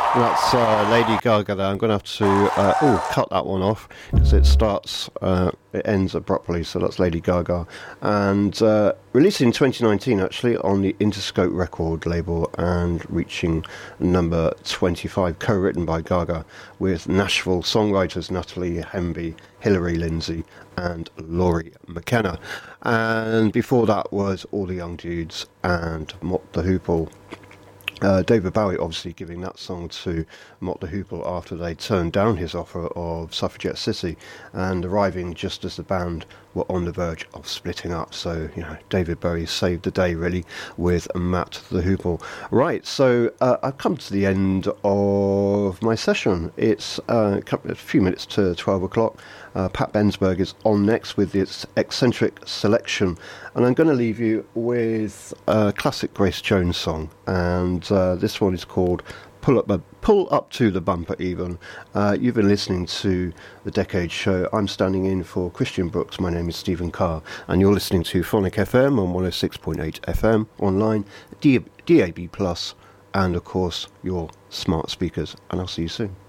That's Lady Gaga there. I'm going to have to cut that one off because it ends abruptly. So that's Lady Gaga. And released in 2019 actually on the Interscope record label and reaching number 25, co-written by Gaga with Nashville songwriters Natalie Hemby, Hilary Lindsay and Laurie McKenna. And before that was All the Young Dudes and Mott the Hoople. David Bowie obviously giving that song to Mott the Hoople after they turned down his offer of Suffragette City and arriving just as the band were on the verge of splitting up. So, David Bowie saved the day really with Matt the Hoople. Right, so I've come to the end of my session. It's a few minutes to 12 o'clock. Pat Bensberg is on next with its eccentric selection, and I'm going to leave you with a classic Grace Jones song, and this one is called Pull Up to the Bumper even. You've been listening to The Decade Show. I'm standing in for Christian Brooks. My name is Stephen Carr, and you're listening to Phonic FM on 106.8 FM, online, DAB+, and of course your smart speakers, and I'll see you soon.